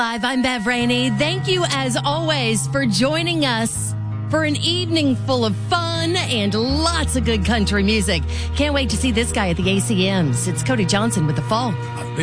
I'm Bev Rainey. Thank you, as always, for joining us for an evening full of fun and lots of good country music. Can't wait to see this guy at the ACMs. It's Cody Johnson with The Fall.